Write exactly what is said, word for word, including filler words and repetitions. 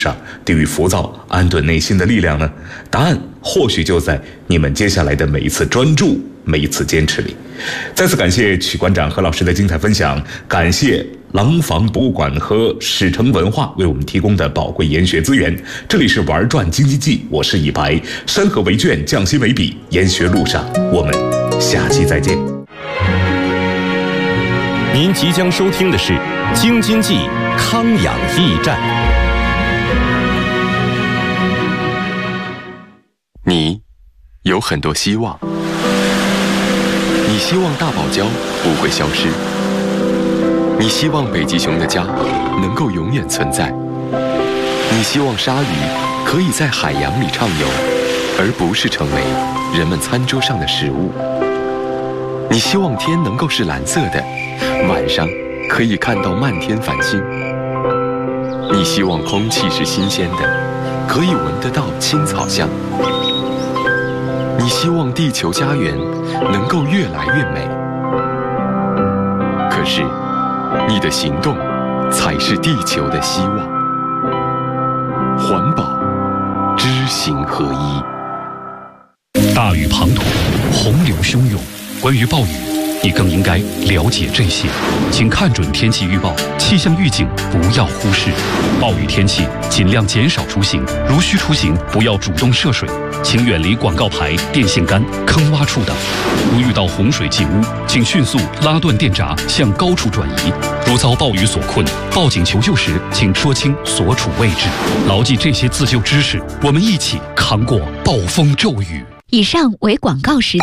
上抵御浮躁、安顿内心的力量呢？答案或许就在你们接下来的每一次专注、每一次坚持里。再次感谢曲馆长何老师的精彩分享，感谢廊坊博物馆和史诚文化为我们提供的宝贵研学资源。这里是玩转京津冀，我是以白，山河为卷，匠心为笔，研学路上，我们下期再见。 您即将收听的是京津冀康养驿站。 你有很多希望，你希望大堡礁不会消失，你希望北极熊的家能够永远存在，你希望鲨鱼可以在海洋里畅游，而不是成为人们餐桌上的食物，你希望天能够是蓝色的，晚上可以看到漫天繁星，你希望空气是新鲜的，可以闻得到青草香，你希望地球家园能够越来越美，可是你的行动才是地球的希望。环保，知行合一。 大雨滂沱，洪流汹涌，关于暴雨，你更应该了解这些。请看准天气预报，气象预警不要忽视。暴雨天气尽量减少出行，如需出行不要主动涉水，请远离广告牌、电线杆、坑洼处等。如遇到洪水进屋，请迅速拉断电闸，向高处转移。如遭暴雨所困，报警求救时，请说清所处位置。牢记这些自救知识，我们一起扛过暴风骤雨。 以上为广告时。